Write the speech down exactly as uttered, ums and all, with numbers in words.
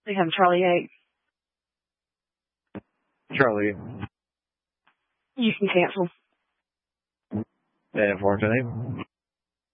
They have Charlie eight. Charlie. You can cancel. And unfortunately.